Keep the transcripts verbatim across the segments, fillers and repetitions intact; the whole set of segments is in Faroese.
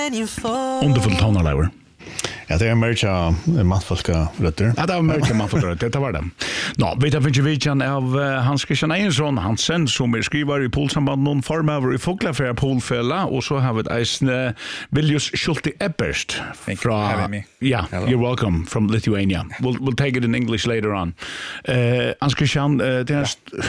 Underfull tonalever. Ja, det er mer mannfolka røtter. Ja, det er mer mannfolka røtter, det var det. Nå, vi tar finnes vidtjen av Hans Christian Einsson Hansen, som er skriver i Polsamband noen formaver i Foglafæra Polfella, og så har vi et eisne Viljus Schulte Eberst. Thank you for having me. Yeah, Hello. You're welcome from Lithuania. We'll, we'll take it in English later on. Uh, Hans Christian, uh, det er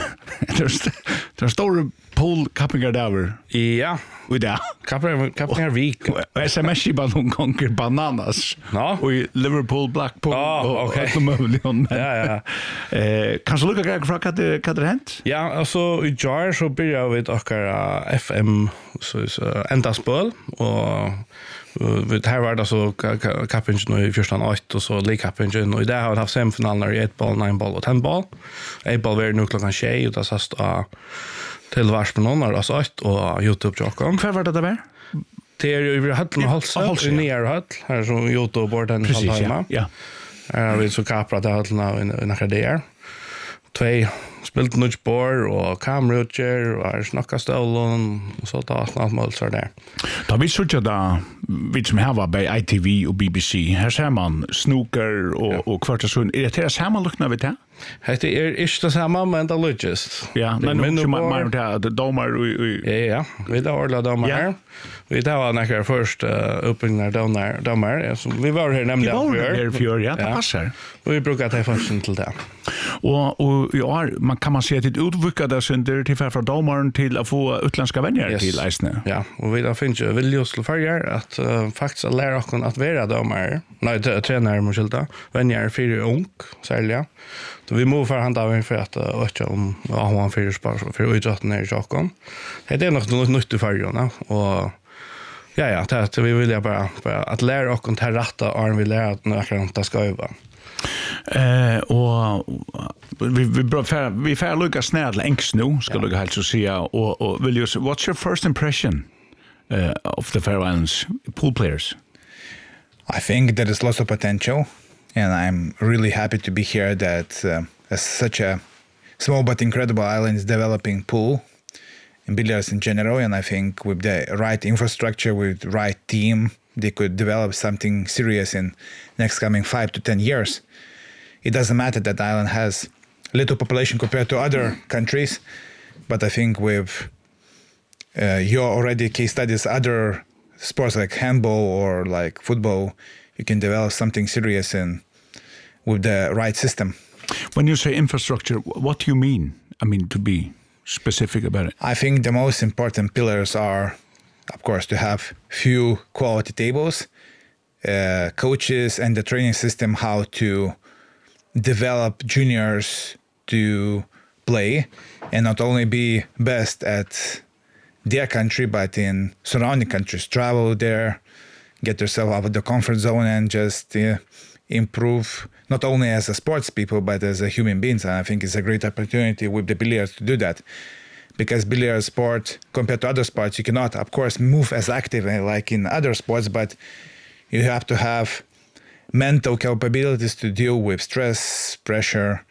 det er store pool-kappingar der. Ja. Og det. Kappingar vik. Og S M S i bare noen gonger bananas. No. Og i Liverpool, Blackpool. Oh, okay. Og mulig. Ja, ja. Eh, kan du lukka greg fra hva det har hendt? Ja, altså i jar så byrja vi okkar F M så, så enda spøl, og uh, her var det så kappingen i fjørstan åtte, og så likkappingen, og i det har vi haft semifinalen i ett ball, nine ball og ten ball. ett ball var nu klokkan tjej, og det sast av til vars på noen, og altså åtte, og YouTube-jokken. Hva var det det var? Det er jo i Høtlen og Halse, i Nier Høtl, her er så YouTube-borden i Halheima. Ja. Her har vi så kapra til Høtlen og nekker der. Tvei spilt nudgebord og kamerautger og er snakka støvlen og så da alt mål så der. Da vi sutja da, vi som her var bei I T V og B B C, her ser man snooker og, ja. og kvart og sånn. Er det det samme lukna vi til? Det er ikke det samme, men det er logist. Ja, men nå er mer til domar og... Ja, ja, vi har ordla domar her. Vi har nekker først oppbyggende domar. Vi var her nemlig av fjør. Vi var her fjør, ja, det passer. Og vi bruker det førsten til det. Og, og i år, man kan man si at det utvikket det synder til fra domaren til å få utlandske venner yes. til eisene. Ja, og vi da finner jo viljus til farger at uh, faktisk lære oss at være domar. Nei, trener må skilta. Venner fyrir ung, særlig. Så vi må forhandla av for at uh, ikke om ja, han fyrir spar for utdratten her i sjokken. Det er nok noe nytt i fargerne, og ja, ja, det er vi vil bare, bare at lære oss til rette og vi lærer at noe det skal øve. Eh och vi vi vi får lucka snäll enks nu ska lucka helt så säga och och vill ju what's your first impression uh, of the Faroe Islands pool players? I think there is lots of potential and I'm really happy to be here that uh, as such a small but incredible island is developing pool and billiards in general, and I think with the right infrastructure, with the right team, they could develop something serious in next coming five to ten years. It doesn't matter that the island has little population compared to other countries, but I think with uh, your already case studies, other sports like handball or like football, you can develop something serious in with the right system. When you say infrastructure, what do you mean? I mean, to be specific about it. I think the most important pillars are, of course, to have few quality tables, uh, coaches and the training system, how to develop juniors to play and not only be best at their country, but in surrounding countries, travel there, get yourself out of the comfort zone and just uh, improve not only as a sports people, but as a human beings. And I think it's a great opportunity with the billiards to do that. Because billiard sport, compared to other sports, you cannot, of course, move as active like in other sports, but you have to have mental capabilities to deal with stress, pressure,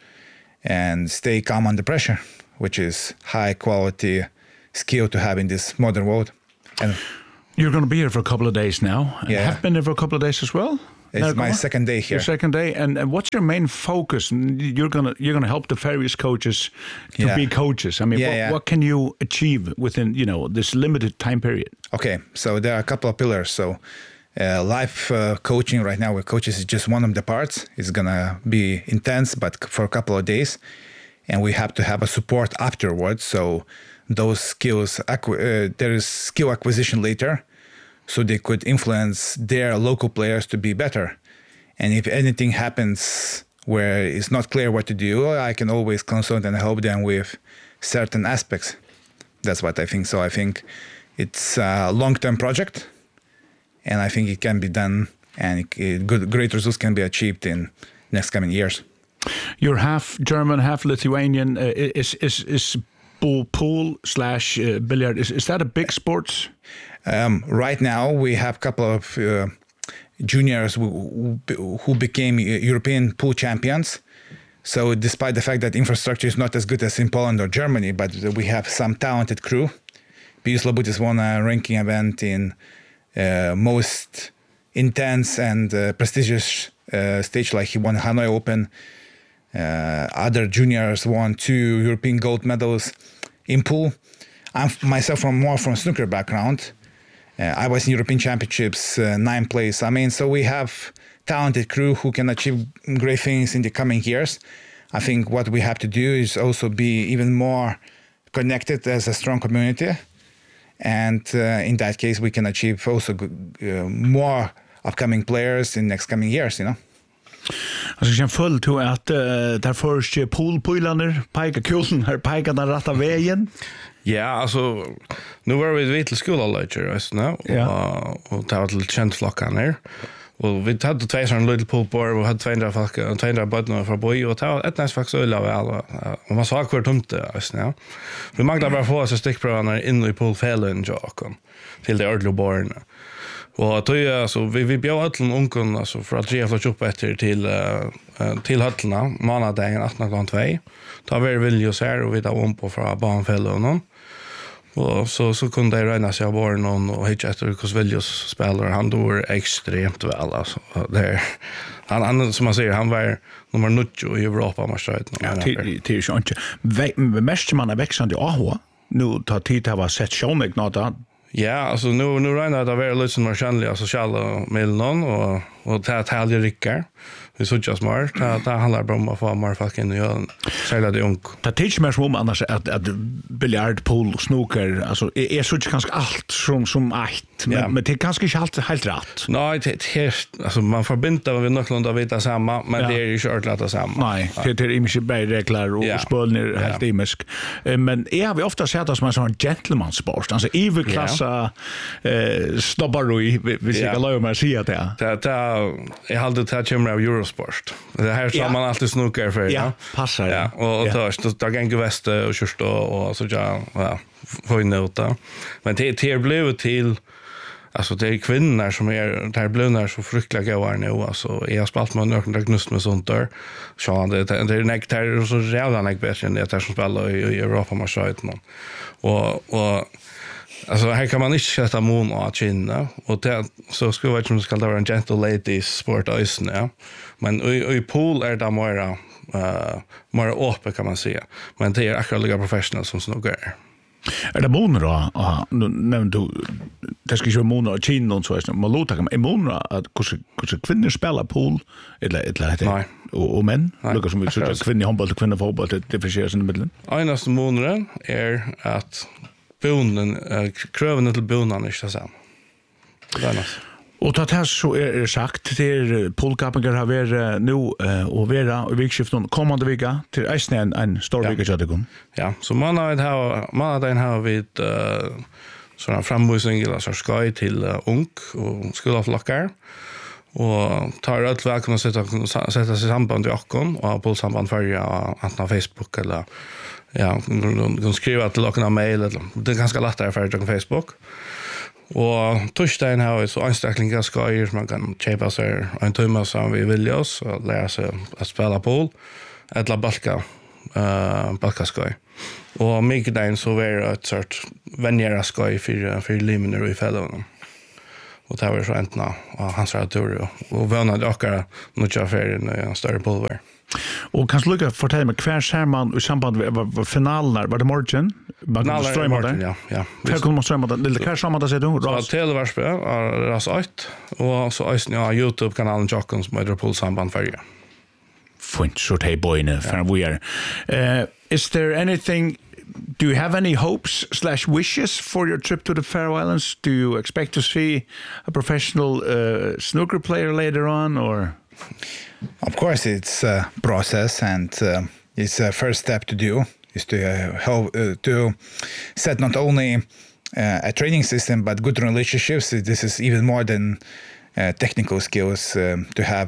and stay calm under pressure, which is high quality skill to have in this modern world. And you're going to be here for a couple of days now. And yeah. have been here for a couple of days as well. It's my second day here. Your second day, and, and what's your main focus? You're gonna you're gonna help the various coaches to yeah. be coaches. I mean, yeah, what, yeah. what can you achieve within you know this limited time period? Okay, so there are a couple of pillars. So uh, live uh, coaching right now with coaches is just one of the parts. It's gonna be intense, but for a couple of days, and we have to have a support afterwards. So those skills, uh, there is skill acquisition later. So they could influence their local players to be better. And if anything happens where it's not clear what to do, I can always consult and help them with certain aspects. That's what I think. So I think it's a long-term project, and I think it can be done, and it, it, good, great results can be achieved in next coming years. You're half German, half Lithuanian. Uh, is is is pool pool slash uh, billiard? Is is that a big sport? Um, right now, we have a couple of uh, juniors who, who became European pool champions. So despite the fact that infrastructure is not as good as in Poland or Germany, but we have some talented crew. Pius Labutis won a ranking event in uh, most intense and uh, prestigious uh, stage, like he won Hanoi Open. Uh, other juniors won two European gold medals in pool. I'm myself from more from snooker background. Uh, I was in European Championships, uh, ninth place. I mean, so we have talented crew who can achieve great things in the coming years. I think what we have to do is also be even more connected as a strong community. And uh, in that case, we can achieve also uh, more upcoming players in next coming years, you know. Jag ska full to att uh, där först poolpoilaner peka kulen här peka den rätta vägen. Ja, alltså nu var vi vid till skolan just nu och och ta till känslokan här. Och vi hade två sån little pool bar och hade tvåhundra folk tvåhundra bottnar för boy och ta ett näst faktiskt öl av alla. Och man sa kvart tomt just nu. Vi magnar bara få oss stickprovarna in i poolfällen Jakob till det ordliga barn. Och då är alltså vi vi bjöd alla ungkarna alltså för att ge flott upp efter till uh, till höllarna måndagen arton klockan två. Då var det vill ju så här och vi tar om på från barnfällen. Och så så kunde jag räkna sig av barnen och hitta efter hur Viljus spelar. Han då extremt väl alltså. Det han han som man säger han var nummer nio i Europa matchen. Ja, till till så inte. Mest man är växande aha. Nu tar tid att vara sett show något. Ja, alltså nu nu räknar det vara lite som marknadliga sociala meddelanden och och ta ta det rycker. Vi så just smart. Ta ta handlar bara om att få mer folk in i ölen. Sälja det ung. Ta teach mer som annars att att biljard pool snooker alltså är så ganska allt som som ett men men det är kanske inte helt helt rätt. Nej, det är alltså man förbinder vi någonlunda vita samma men det är ju inte allt samma. Nej, det är inte bara regler och spelner helt imisk. Men är har vi ofta sett oss som en sån gentleman sport. Alltså evil klassa eh snobbery vi ska låta mig säga det. Det är jag hade tagit hem av Eurosport. Det här som man alltid snokar för. Ja, passar. Ja, och då så där gäng väst och körst och så ja, ja, får nota. Men det det blev till alltså det är kvinnor som är där blönar så frukliga goar nu alltså jag har spalt med några gnust med sånt där. Så det det är nektar så redan jag bättre än det där som spelar i, i Europa matchen. Och och alltså här kan man inte sätta mån och kinna och det så skulle jag inte ska det vara en gentle ladies sport ösn ja. Men i, i pool är det mer uh, mer öppet kan man säga. Men det är akkurat lika professional som snooker. Är det mån då? Ja, nu nämnde du det ska ju mån och kinna och så är man låta kan är mån att hur hur kvinnor spelar pool eller eller det Nej. och, och män lukar som vi så kvinnor handboll och kvinnor fotboll det differentieras i mitten. Einaste månaden är att bonden uh, kröven till bonden är så samma. Det är och tatt här så är det sagt till poolkapingar har varit nu och vara i vikskiften kommande vecka till Eisnen en stor vecka så det kom. Ja, så man har det här man har den här vid uh, såna framvisning eller så ska i till uh, ung och skolaflockar och tar allt välkomna sätta sätta sig i samband med Jakob och på samband för ja att på Facebook eller ja, de skriver till lokala mail eller det är ganska lättare för på Facebook. Och torsdagen har vi så anställningar ska ju man kan köpa sig en timme som vi vill oss och lära sig att spela pool eller balka eh balka skoj. Och middagen så var det ett sort vänjera skoj för för limner i fällan. Och det var så äntna och hans radio och vänade akara några affärer i en större poolware. Och kanske lucka fortälja mig kvar skärman i samband med finalen var det morgon? Finaler morgon ja ja. Hur kommer man strömma det lite kanske samma där då? Så televarspe är ras åt och så är ja YouTube kanalen Jackons med pool samband för ja. Fint så hey boyne för vi är. Eh is there anything do you have any hopes slash wishes for your trip to the Faroe Islands? Do you expect to see a professional uh, snooker player later on or Of course, it's a process, and uh, it's a first step to do is to uh, help uh, to set not only uh, a training system but good relationships. This is even more than uh, technical skills um, to have.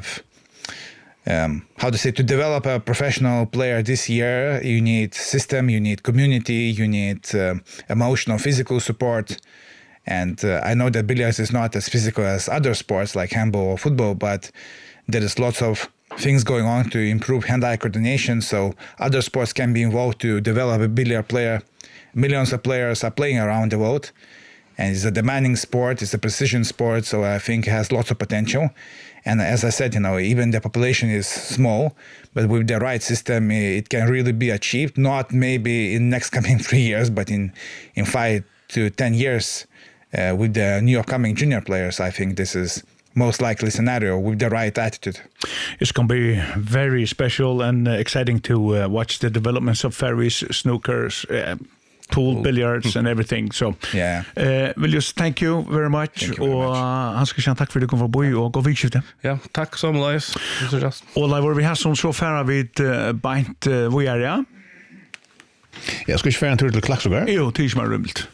Um, how to say to develop a professional player this year? You need system, you need community, you need uh, emotional, physical support. And uh, I know that billiards is not as physical as other sports like handball or football, but there is lots of things going on to improve hand-eye coordination, so other sports can be involved to develop a billiard player. Millions of players are playing around the world, and it's a demanding sport. It's a precision sport, so I think it has lots of potential. And as I said, you know, even the population is small, but with the right system, it can really be achieved. Not maybe in next coming three years, but in in five to ten years, uh, with the new upcoming junior players, I think this is most likely scenario with the right attitude. It's going to be very special and uh, exciting to uh, watch the developments of ferries, snookers, uh, pool, billiards and everything. So, yeah. Uh, Viljus, thank you very much. Thank you very og much. Hans Christian, takk for at du kom forbi og gå vikskifte. Ja, takk så mye. Og Leivor, vi har sånn så færre vid uh, beint uh, hvor er ja? Jeg skal ikke fære en tur til Klaksvågar. Jo, det er ikke mer rymmelt.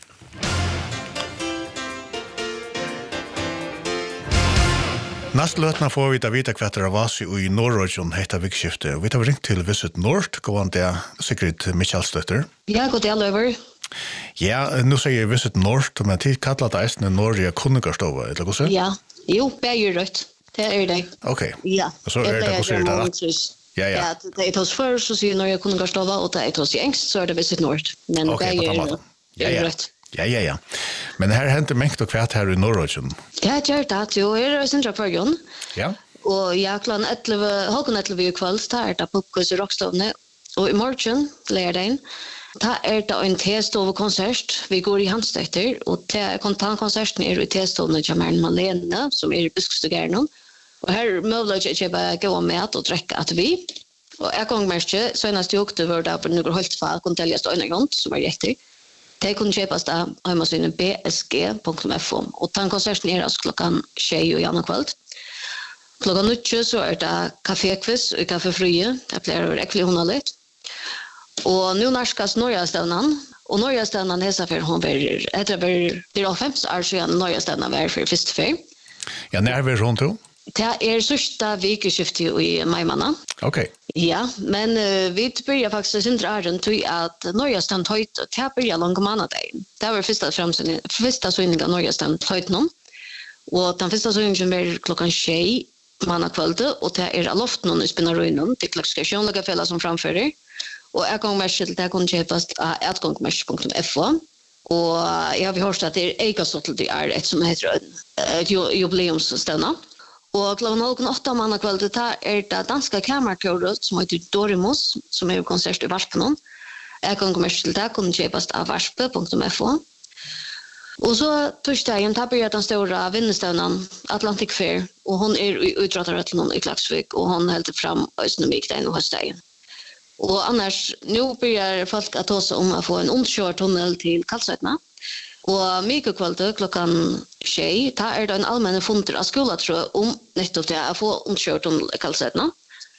Neste løtene får vi da vite hva det var i Norrøgjen heter vikskiftet. Vi tar ringt til Visit Nord, gående det Sigrid Michalstøtter. Ja, god dag, Løver. Ja, nå sier jeg Visit Nord, men tid kallet det eisende Norge Kunnigarstova, eller hva så? Ja, jo, begge rødt. Det er det. Ok. Ja. Så er det hva sier det rett? Ja, ja. Ja, det er hos før, så sier Norge Kunnigarstova, og det er hos i engst, så er det Visit Nord. Men Ok, begge på den er måten. Ja, ja. rødt. Ja, ja, ja. Men her henter mengt og kvært her i Norrøgjen. Ja, det er det. Jo, jeg er sindra førjon. Ja. Og jeg klokken elleve, halvken elleve i kveld, da er det på Pukkus i Rockstone. Og i morgen, lærdagen, da er det en T-stove-konsert. Vi går i Hansdøtter, og konserten er i T-stovene til Maren Malene, som er i Buskstugeren. Og her møvler jeg ikke bare gå med og drekke at vi. Og jeg kan merke, senest i oktober, da på noen holdt for Kontelja Støynergrund, som er riktig. Det kunne kjøpes da hjemmesiden b s g punktum f o. Og den konserten er altså klokken tjej og gjerne kveld. Klokken nødtje så er det kafékviss og kaffefrie. Det pleier å være ekkelig hundaligt. Og nå nærskes Norgestevnen. Og Norgestevnen hesa for hun var, etter var det er fem år siden Norgestevnen var for første fyr. Ja, når er vi rundt to? Det er sørste vikeskiftet i Maimanna. Ok. Ja, men uh, vi börjar faktiskt inte ären till att Norgestan höjt och det börjar långa månader. Det var första framsynen, första syningen av Norgestan höjt någon. Och den första syningen var klockan tjej mannakvälde och det är loft någon i Spinnaröjnen till klassifikation fälla som framförer. Och jag kommer med till det kan köpas av atgångmers punktum f o. Och jag har hört att det är Eikastottel det är ett som heter ett jubileumsstända. Og klokken halvken åtta mannakveldet er det danska kamerkåret som heter Dorimos, som er konsert i Varspen. Jeg kan komme til det, kunne kjøpes av varspe punktum f o. Og så torsdagen, da blir den store vinnestevnen Atlantic Fair, og hun er i utrattarøtlen i Klaksvik, og hun helter fram Østnomikdagen og høstdagen. Og annars, nå blir folk å ta seg om å få en omkjørt tunnel til Kalsøytna. Og mye kvalitet klokken tjej, da er det en allmenne funder av skolen, tror jeg, om nettopp det å få omkjørt om Kalsetna.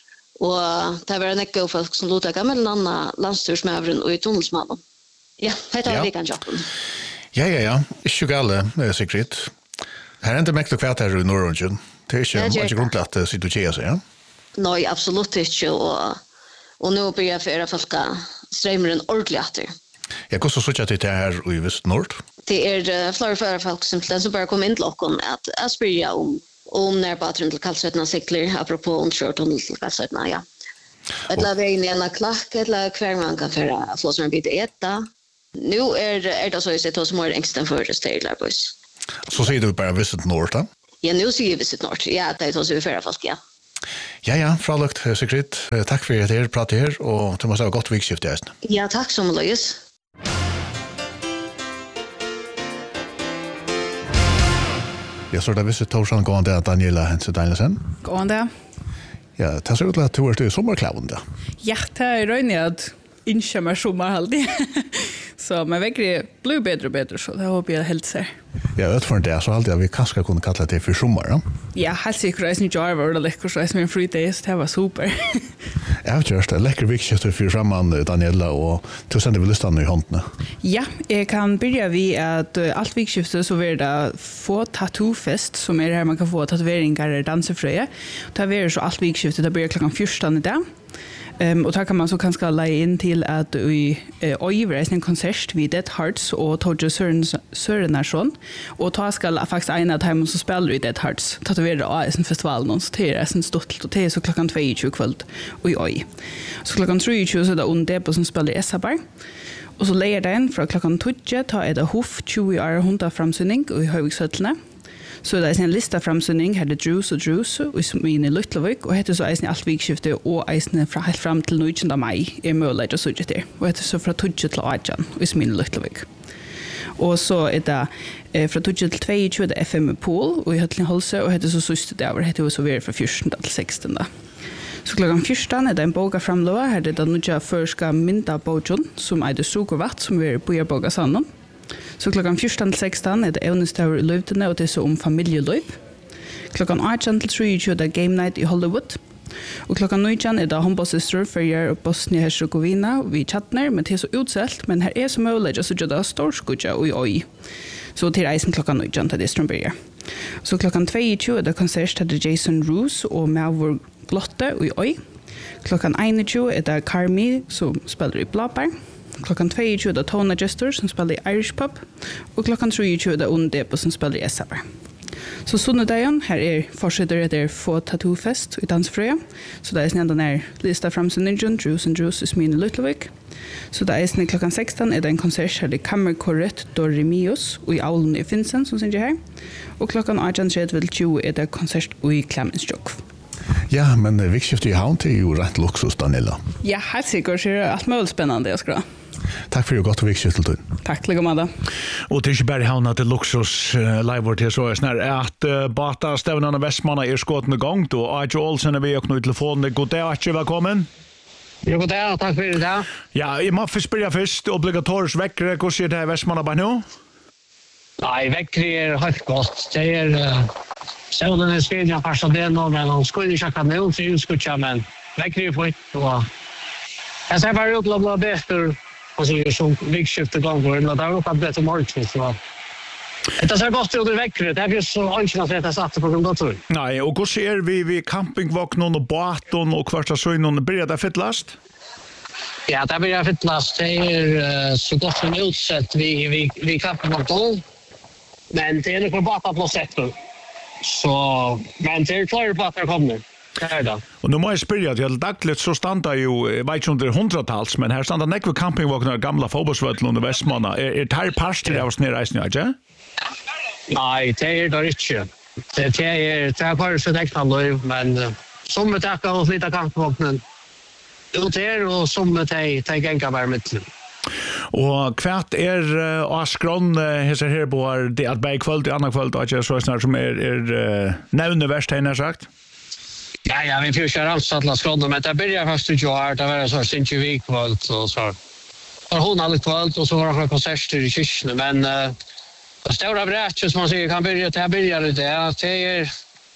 Og det var en ekko folk som lot deg med en annen landstursmøveren og i tunnelsmalen. Ja, det er vi kan jobben. Ja, ja, ja. Ikke gale, Sigrid. Her er det mekt og kvært her i Norrøgjen. Det er ikke, ikke grunn til at det sitter og kjeier seg, ja? Nei, absolutt ikke. Og, og nå blir jeg for folk strømmeren ordentlig etter. Ja, hvordan så ikke det her i Vest Nord? Det er uh, flere flere folk som som bare kommer inn til åkken at jeg spør om, om nærbateren til Kalsøytna sikler, apropos omkjørt til Kalsøytna, ja. Eller veien i en klakk, eller hver man kan få få som en bit etta. Nå er, er det så jeg tar som er engsten for det stedet, boys. Så sier du bare Visit Nord, da? Ja, nå sier vi Visit Nord. Ja, det er så vi fører folk, ja. Ja, ja, fraløkt, Sigrid. Takk for at dere prater her, og til å ha godt vikskift i eisen. Ja, takk som løys. Jeg så det visste Torsan gående av Daniela Hense Danielsen. Gående. Ja, det ser ut til at du er i sommerklaven da. Ja, det er røyne at ikke mer sommer alltid. Så men verkligen blir bättre och bättre så det hoppas jag helt ser. Ja, utifrån det så alltid vi kanske kunde kalla det för sommar, ja. Ja, helt säkert är inte jag var det läcker så är min free days det var super. Jag har just en läcker vikskift för framman Daniela och du sände vi listan i handen. Ja, jag kan börja vi att uh, allt vikskifte så vill det få tattoo-fest som är här man kan få tatueringar dansefröje. Det är så allt vikskifte det börjar klockan fjorton idag. Um, och där kan man så kanske lägga in till att vi uh, över en konsert vid Dead Hearts och Torge Sörenarsson och ta ska faktiskt en av dem som spelar i Dead Hearts tatuera av en festival någon så det är en stort och det är så klockan tvåtjugo kväll och oj. Så klockan trettio så är det under på som spelar i Essabar. Och så lägger den från klockan tjugo ta är det hof tjugo år hundra framsynning och i Högshöllene. Så det är en lista framsynning här det Drus och Drus och som in i Lutlavik och heter så eisen allt vikskifte och eisen från helt fram till nittonde maj är möjligt att söka det. Och heter så från tjugo till arton och som in i Lutlavik. Och så är det eh, från tjugo till tjugotvå det F M Pool och i Höllin Holse och heter så sista det över heter så vidare från fjorton till sexton. Så klockan fjorton är det en boka framlova här det den nya förska mynta boken som är det sugervatt som är på er boka sannon. Så klockan fjorton till sexton är det evnestäver i Lövtene och det är så om familjelöv. Klockan arton till trettio det Game Night i Hollywood. Och klockan nitton är det håndbollssyster för Bosnia-Herzegovina vid Chatner, men det är så utsält, men här är så möjligt så det är storskudja och oj. Så till reisen klockan nitton till det strömbörjar. Så klockan tjugotvå är det konsert till Jason Roos och Malvor Glotte och oj. Klockan tjugoett är det Carmi som spelar i Blapar. Klockan tjugotvå är det Tona Jester som spelar i Irish Pub. Och klockan trettio är det Undepo som spelar i S A B. Så söndagen här är fortsätter det få tattoo-fest i Dansfröja. Så det är snälla den här lista framsynningen, Drus and Drus is min i Lutlavik. Så det är snälla klockan sexton är det en konsert här i Kammerkorret Dorimius och i Aulen i Finsen som syns här. Och klockan arton till tjugo är det konsert i Klemensjok. Ja, men vikskiftet i havn till är ju rätt luxus, Daniela. Ja, helt säkert så är det allt möjligt spännande jag ska. Tack för det gott och vikskiftet till. Tack, lägga med det. Och till Berg havna till luxus uh, live till så är snär att uh, bata stävnarna Västmanna är skåten igång då Arjo Olsen är vi och nu i telefonen. God dag, Arjo, välkommen. Jo, god dag, tack för det. Ja, jag måste börja först. Obligatorisk väckare, hur ser det här i Västmanna bara nu? Nej, väckare är helt gott. Det är uh, solen är skrivna första delen av men hon skulle inte checka nu till utskottet, men väckare är fint. Och jag ser bara ut att bli bättre och så är som vikskiftet gånger. Men det har råkat bättre morgon. Så det ser gott ut i väckare. Det är så önskna att det satt på grund av tur. Nej, och hur ser vi vid campingvagnen och båten och kvarsta söjnen? Börjar det fittlast? Ja, det börjar fittlast. Det är uh, så gott som utsett vid, vid, vid campingvagnen. Men det är nog bara på sättet. Så, men det är klart på att det kommer. Det är det. Och nu må jag spyrja, att dagligt så standar ju, jag vet inte under hundratals, men här standar nekve campingvagnar gamla fotbollsvötlen under Västmanna. Är, är det här parster av oss nere i snö, inte? Nej, det är det inte. Det är det är bara så täckna liv, men uh, som med tackar och lite campingvagnen ut här och som med det det gänga bara mitt. Och kvart är uh, Askron hesar här på det att bäg kväll till andra kväll att jag så snart som är är uh, nämnde värst här sagt. Ja, ja, vi får köra alls alla skrån men det börjar fast ju här det var så sent ju vik kväll och så. Har hon alla kväll och så var det konserter i kyrkan men uh, det stora brätt som man säger kan börja det börjar det att det är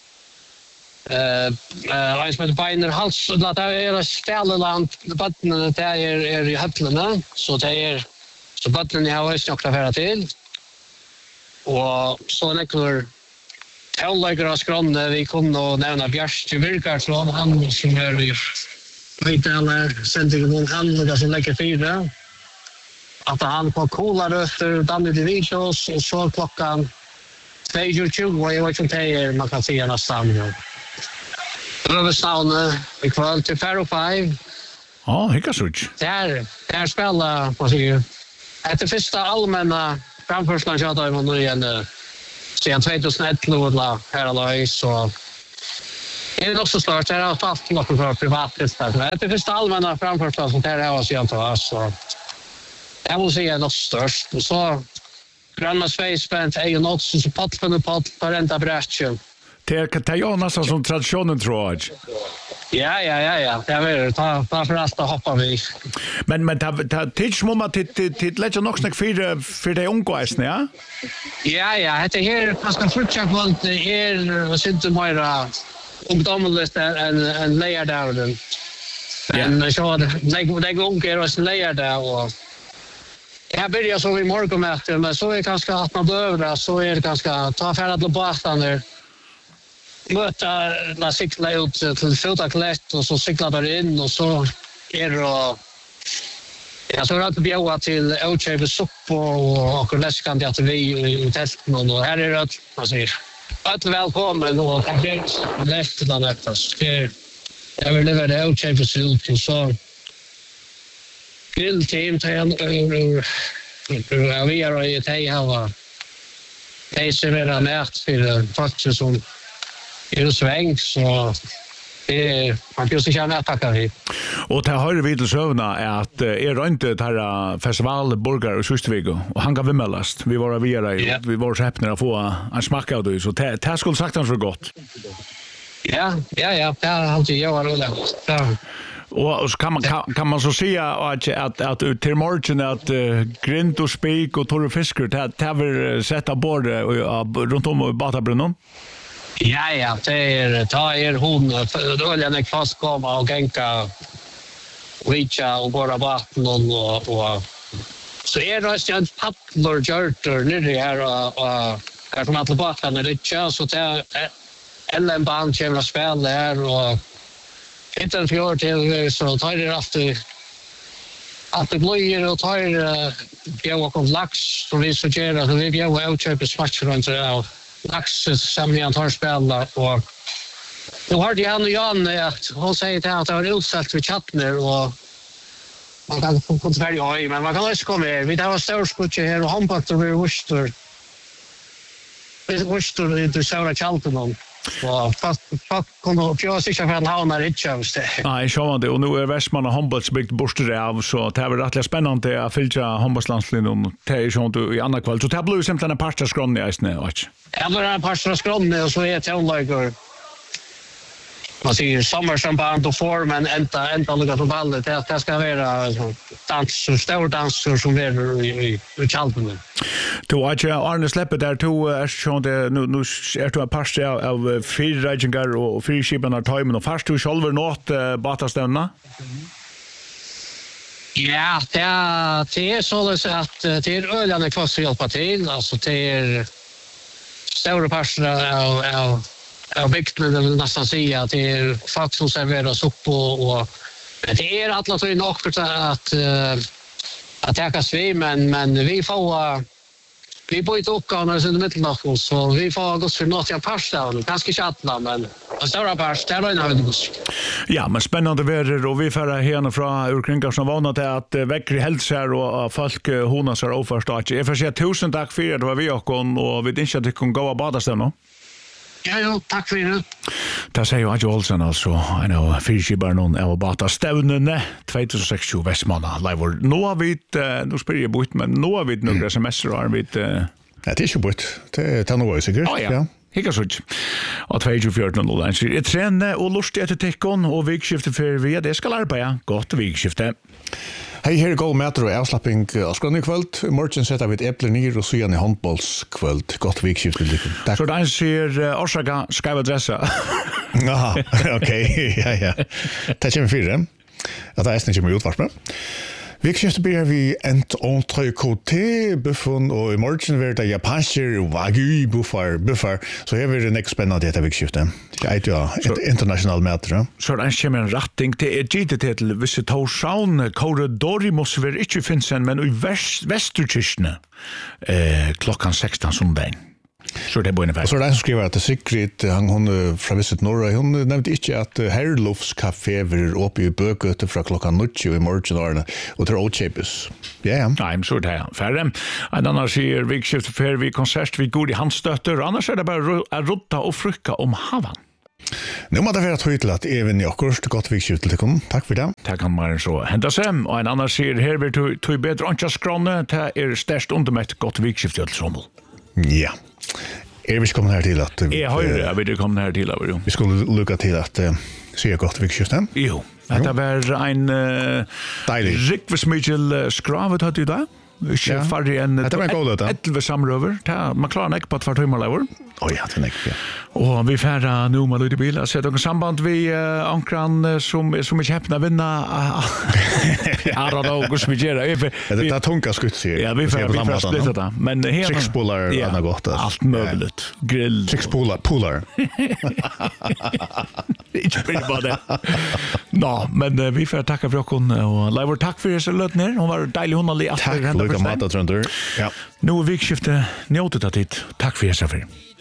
eh eh som heter Beiner Hals och det är Ställeland botten det är är i Höllene så det är så botten jag har snackat för till och så nekor tilllägger oss grönne vi kunde nämna Björst Virkar från han som är i vet eller sändningen någon handlare som lägger fyra att han på coola röster Danny DeVitos och så klockan två tjugo och jag vet inte är man kan se nästan Röversnaun i kväll till Faro fem. Ja, hicka such. Där, där spelar, vad säger du? Det är första allmänna framförslan jag har nu igen sedan tjugohundraett lådla här alla så är det också klart det har fast något för privat det är första allmänna framförslan som där har sig inte så jag måste säga något störst och så Grandma Space Band är ju något så patt för patt varenda brätchen. Det är ju nästan som traditionen tror jag. Ja, ja, ja, ja. Det är ta ta för att hoppa vi. Men men det det teach mamma till till lägga nog snack för för de ungguys, ja? Ja, ja, det här kanske fruktansvärt valt är och sitter mera ungdomligt en en layer down. Men så det det går är oss layer där och jag börjar så i morgonmöte men så är ganska att man behöver så är det ganska ta färd till båten där. Möta la cykla ut till Fotaklätt och så cykla där in och så är det ja så att bjöa till Outchave Supp och och läskan att vi i testen och här är det man säger att välkommen och det är lätt att lätta så jag vill leva det Outchave Supp och så grillteam till en vi har ju tej ha tej servera mat för folk som är sväng så det man kan ju säga att tacka vi. Och det har vi till sövna att är det inte här festival burger och Sustvego och han gav mellast. Vi var vi är vi var så häpna att få en smak av det så det det skulle sagt han så gott. Ja, ja, ja, det har alltid jag har roligt. Ja. Och så kan man kan, kan man så säga att att att till morgon att uh, grind och spik och torr fisk det det har sätta bord runt om i Batabrunnen. Ja, ja, det är ta er hon oljan är fast komma och gänka richa och bara vatten och och så är det ju paddlor görter nere här och och här från alla båtarna richa så det eller en band kommer att spela här och inte en fjord till så tar det efter att det blir och tar jag och kom lax så vi så gör att vi bjöd ut köpa smash runt det lax som jag tar spela och då har det han och Jan att hon säger till att det var utsatt för chattner och man kan få kontakta oj men man kan också komma här vi har stor skutche här och handbakt och vi Worcester vi Worcester i det södra Chaltenham och fast fast kommer jag sig för en havna Richards. Nej, så var det och nu är Västmanland handbollsbyggt borster av så det var rätt spännande att följa handbollslandslinjen och det är sånt i andra kväll så det blir simpelt en parsta skron i isne och. Ja, men en parsta skron och så är det onliger. Man ser sommar som barn och formen ända ända lugga på ballet det det ska vara dans och stor danser som är i i Chaltenham. Du har ju Arne släpper där två är så det nu nu är det ett par av fyra ragingar och fyra skipen har tajmen och fast du själva något batastämna. Ja, det är det är så att det är öljan kvar så hjälpa till alltså det är stora parter av av av vikten vill nästan säga att det är folk som serverar sopp och, och det är alla så nog för att att täcka svim men men vi får vi får inte åka när det är mittenatt så vi får gå för något jag passar ganska chattla men stora pass där är det bus. Ja, men spännande väder och vi färra henne från urkringar som vanat att väckre hälsar och folk honas är oförstått. Jag får säga tusen tack för det var vi och och vi inte att det kan gå och bada sen. Ja, ja, tack för det. Det säger Adjo Olsen alltså, en av fyrskibarnen av Bata Stävnene, tjugohundrasextio Västmanna, live. Nu har vi, nu spyrir jag bort, men nu har vi några semester och har vi... Ja, det är inte bort, det är nog säkert. Ja, ja. Hikka sutt. Og tjugo fjorton og lands. Et trene og lustig etter tekkon og vikskifte for vi det skal arbeide. Godt vikskifte. Hei, her er god meter og avslapping av skrån i kveld. I morgen setter vi et eple nir og sujan i håndbollskveld. Godt vikskifte. Takk. Så den sier Orsaka skrev adressa. Aha, ok, ja, ja. Det kommer fire. Ja, det er nesten ikke mye utvarsme. Vikskiftet blir vi ent entree côté buffon og i morgen vil det japanser wagyu buffar buffar så her vil det nekst spennende etter vikskiftet. Det er jo et internasjonal meter. Så det kommer en ratting til et gitt til Visitorshavn korridori måste vi ikke finne men i Vesterkyrkene eh, klokken seksten sundagen. Så det är bra. Och så där skriver att Sigrid han hon från Visit Norra hon nämnde inte att Herlofs café är uppe i Bökøte från klockan nio i morgon och till Ochepus. Ja. Nej, så där. Färre. En annan säger vikskift för vi konsert vi går i handstötter annars är det bara att rota och fruka om havan. Nu måste vi ha tydligt att även jag kort gott vikskift till kom. Tack för det. Tack kan man så. Hända sig och en annan säger här vill du du bättre inte skråna det är störst undermätt gott vikskift till sommar. Ja. Er vi kommer her til at... Jeg har det, jeg vil komme her til. Jo. Vi skulle lukke til at uh, se godt vikskiftet. Jo, det var en uh, rikvesmykjel uh, skravet hadde du da. Ikke farlig enn det var en god løte. Ettelve samrøver. Man klarer ikke på et par timer lever. Å ja, det er ikke, ja. Og vi færre nå med lyd i bil. Så det er samband vi uh, ankran uh, som, som ikke heppner vinna. Ja, da da, hva som vi gjør. Det er tunga skutt, sier. Ja, vi færre splitter det. Trickspolar er annet godt. Alt møvelet. Grill. Trickspolar. Polar. Ikke blir bare det. Nå, men uh, vi får takke for dere. Og Leivor, takk for dere løt ned. Hun var deilig hundalig. Takk, Luka Mata, Trønder. Ja. Nå er vikskiftet njøtet av tid. Takk for dere.